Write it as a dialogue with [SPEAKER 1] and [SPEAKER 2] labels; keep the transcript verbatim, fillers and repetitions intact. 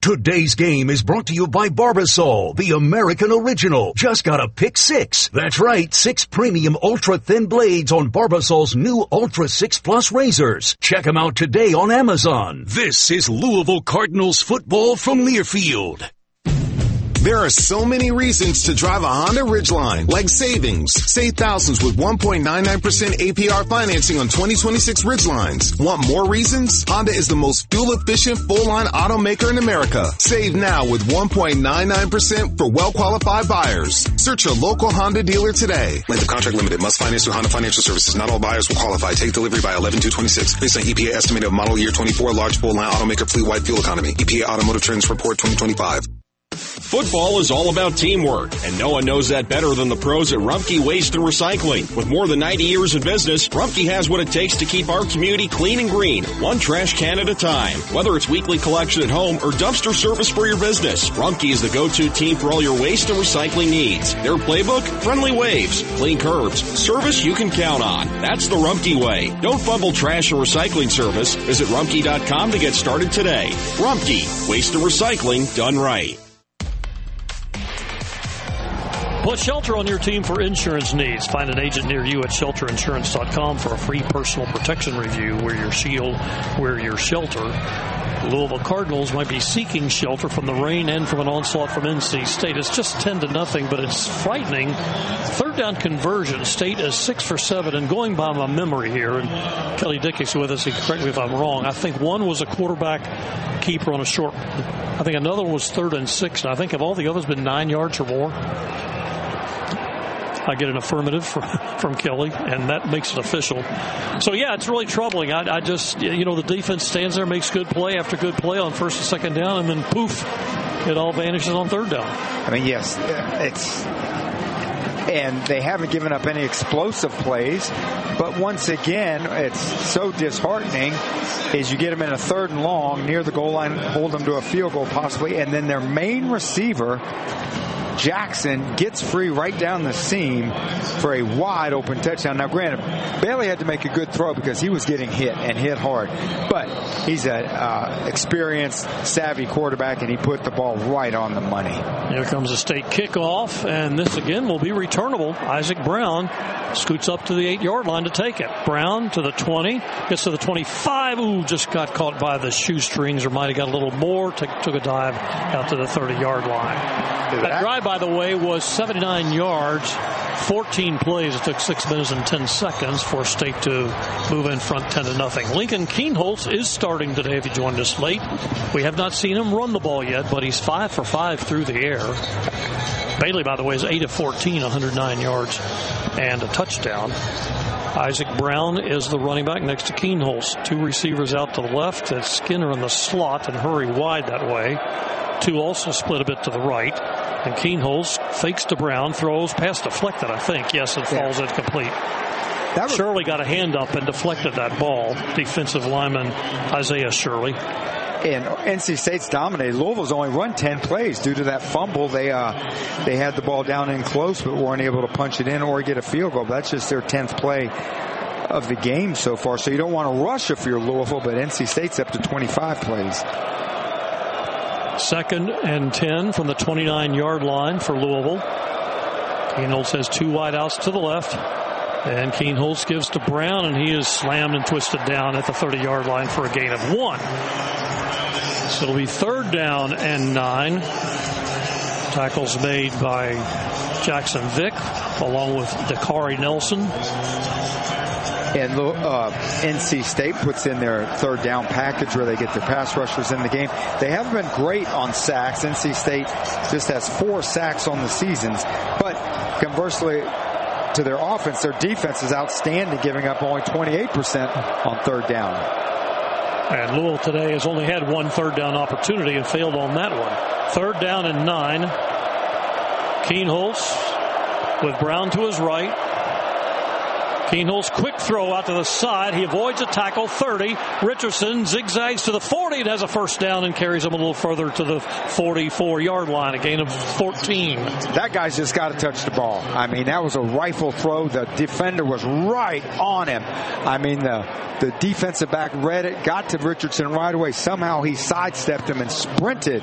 [SPEAKER 1] Today's game is brought to you by Barbasol, the American original. Just got a pick six. That's right, six premium ultra-thin blades on Barbasol's new Ultra six Plus razors. Check them out today on Amazon. This is Louisville Cardinals football from Learfield.
[SPEAKER 2] There are so many reasons to drive a Honda Ridgeline, like savings. Save thousands with one point nine nine percent A P R financing on twenty twenty-six Ridgelines. Want more reasons? Honda is the most fuel-efficient full-line automaker in America. Save now with one point nine nine percent for well-qualified buyers. Search your local Honda dealer today. Length of contract limited. Must finance through Honda Financial Services. Not all buyers will qualify. Take delivery by eleven two twenty-six. Based on E P A estimate of model year twenty-four, large full-line automaker fleet-wide fuel economy. E P A Automotive Trends Report twenty twenty-five.
[SPEAKER 3] Football is all about teamwork, and no one knows that better than the pros at Rumpke Waste and Recycling. With more than ninety years in business, Rumpke has what it takes to keep our community clean and green, one trash can at a time. Whether it's weekly collection at home or dumpster service for your business, Rumpke is the go-to team for all your waste and recycling needs. Their playbook? Friendly waves, clean curbs, service you can count on. That's the Rumpke way. Don't fumble trash and recycling service. Visit rumpke dot com to get started today. Rumpke, waste and recycling done right.
[SPEAKER 4] Put Shelter on your team for insurance needs. Find an agent near you at shelter insurance dot com for a free personal protection review. We're your shield, we're your shelter. Louisville Cardinals might be seeking shelter from the rain and from an onslaught from N C State. It's just ten to nothing, but it's frightening. Third down conversion. State is six for seven, and going by my memory here, and Kelly Dickick's with us, he can correct me if I'm wrong. I think one was a quarterback keeper on a short. I think another one was third and six, and I think have all the others been nine yards or more? I get an affirmative from, from Kelly, and that makes it official. So, yeah, it's really troubling. I, I just, you know, the defense stands there, makes good play after good play on first and second down, and then poof, it all vanishes on third down.
[SPEAKER 5] I mean, yes, it's, and they haven't given up any explosive plays, but once again, it's so disheartening is you get them in a third and long near the goal line, hold them to a field goal possibly, and then their main receiver, Jackson, gets free right down the seam for a wide open touchdown. Now, granted, Bailey had to make a good throw because he was getting hit and hit hard, but he's an uh, experienced, savvy quarterback, and he put the ball right on the money.
[SPEAKER 4] Here comes a State kickoff, and this again will be returnable. Isaac Brown scoots up to the eight-yard line to take it. Brown to the twenty, gets to the twenty-five. Ooh, just got caught by the shoestrings, or might have got a little more. Took, took a dive out to the thirty-yard line. That drive, by the way, was seventy-nine yards, fourteen plays. It took six minutes and ten seconds for State to move in front ten to nothing. Lincoln Kienholz is starting today if you joined us late. We have not seen him run the ball yet, but he's five for five through the air. Bailey, by the way, is eight of fourteen, one hundred nine yards and a touchdown. Isaac Brown is the running back next to Kienholz. Two receivers out to the left. It's Skinner in the slot and Hurry wide that way. Two also split a bit to the right. And Kienholz fakes to Brown, throws, pass deflected, I think. Yes, it falls yeah. incomplete. That was, Shirley got a hand up and deflected that ball. Defensive lineman Isaiah Shirley.
[SPEAKER 5] And N C State's dominated. Louisville's only run ten plays due to that fumble. They uh, they had the ball down in close, but weren't able to punch it in or get a field goal. That's just their tenth play of the game so far. So you don't want to rush if you're Louisville, but N C State's up to twenty-five plays.
[SPEAKER 4] Second and ten from the twenty-nine-yard line for Louisville. Kienholz has two wideouts to the left. And Kienholz gives to Brown, and he is slammed and twisted down at the thirty-yard line for a gain of one. So it'll be third down and nine. Tackles made by Jackson Vick, along with Dakari Nelson.
[SPEAKER 5] And uh, N C State puts in their third down package where they get their pass rushers in the game. They haven't been great on sacks. N C State just has four sacks on the seasons. But conversely, to their offense, their defense is outstanding, giving up only twenty-eight percent on third down.
[SPEAKER 4] And Louisville today has only had one third down opportunity and failed on that one. Third down and nine. Kienholz with Brown to his right. Kienholz quick throw out to the side. He avoids a tackle. thirty. Richardson zigzags to the forty and has a first down and carries him a little further to the forty-four-yard line. A gain of fourteen.
[SPEAKER 5] That guy's just got to touch the ball. I mean, that was a rifle throw. The defender was right on him. I mean, the, the defensive back read it, got to Richardson right away. Somehow he sidestepped him and sprinted